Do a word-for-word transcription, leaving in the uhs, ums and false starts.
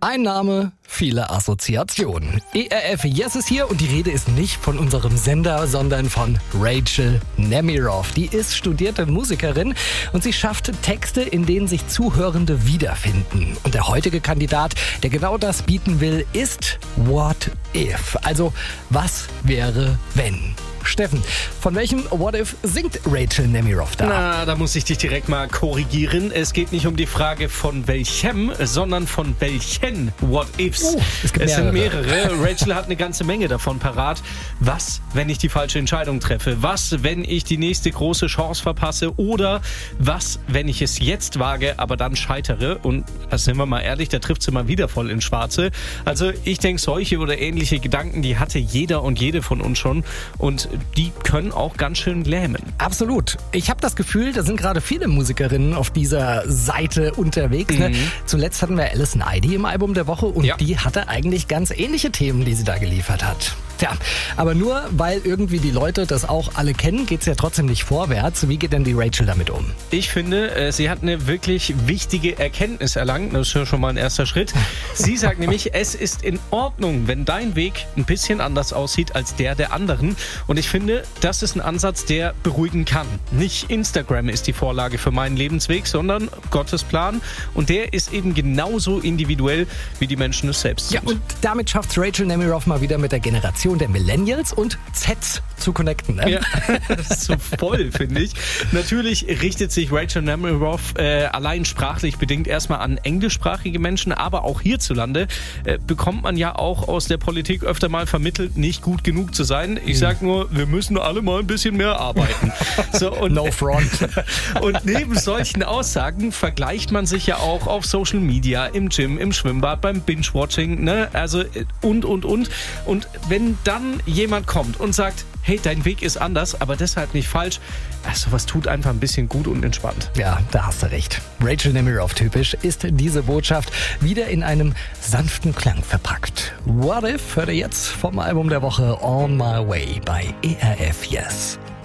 Ein Name, viele Assoziationen. E R F Yes ist hier und die Rede ist nicht von unserem Sender, sondern von Rachel Nemiroff. Die ist studierte Musikerin und sie schafft Texte, in denen sich Zuhörende wiederfinden. Und der heutige Kandidat, der genau das bieten will, ist What If? Also, was wäre, wenn? Steffen, von welchem What If singt Rachel Nemiroff da? Na, da muss ich dich direkt mal korrigieren. Es geht nicht um die Frage von welchem, sondern von welchen What Ifs. Oh, es gibt es sind mehrere. mehrere. Rachel hat eine ganze Menge davon parat. Was, wenn ich die falsche Entscheidung treffe? Was, wenn ich die nächste große Chance verpasse? Oder was, wenn ich es jetzt wage, aber dann scheitere? Und also sind wir mal ehrlich, da trifft sie mal wieder voll ins Schwarze. Also ich denke, solche oder ähnliche Gedanken, die hatte jeder und jede von uns schon. Und die können auch ganz schön lähmen. Absolut. Ich habe das Gefühl, da sind gerade viele Musikerinnen auf dieser Seite unterwegs. Mhm. Ne? Zuletzt hatten wir Alison Idle im Album der Woche und ja. die hatte eigentlich ganz ähnliche Themen, die sie da geliefert hat. Tja, aber nur weil irgendwie die Leute das auch alle kennen, geht's ja trotzdem nicht vorwärts. Wie geht denn die Rachel damit um? Ich finde, sie hat eine wirklich wichtige Erkenntnis erlangt. Das ist ja schon mal ein erster Schritt. Sie sagt nämlich, es ist in Ordnung, wenn dein Weg ein bisschen anders aussieht als der der anderen. Und ich finde, das ist ein Ansatz, der beruhigen kann. Nicht Instagram ist die Vorlage für meinen Lebensweg, sondern Gottes Plan. Und der ist eben genauso individuell, wie die Menschen es selbst sind. Ja, und damit schafft Rachel Nemiroff mal wieder mit der Generation der Millennials und Zs zu connecten. Ne? Ja, das ist so voll, finde ich. Natürlich richtet sich Rachel Nemiroff äh, allein sprachlich bedingt erstmal an englischsprachige Menschen, aber auch hierzulande äh, bekommt man ja auch aus der Politik öfter mal vermittelt, nicht gut genug zu sein. Ich sag nur, wir müssen alle mal ein bisschen mehr arbeiten. So, und, no front. Und neben solchen Aussagen vergleicht man sich ja auch auf Social Media, im Gym, im Schwimmbad, beim Binge-Watching, ne? Also und, und, und. Und wenn dann jemand kommt und sagt, hey, dein Weg ist anders, aber deshalb nicht falsch. Also was tut einfach ein bisschen gut und entspannt. Ja, da hast du recht. Rachel Nemiroff typisch ist diese Botschaft wieder in einem sanften Klang verpackt. What If hört ihr jetzt vom Album der Woche On My Way bei E R F Yes.